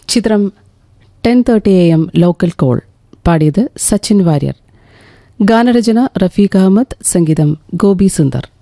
ചിത്രം 10:30 AM local call. പാടിയത് സച്ചിൻ വാര്യർ. ഗാനരചന റഫീഖ് അഹമ്മദ്, സംഗീതം ഗോപി സുന്ദർ.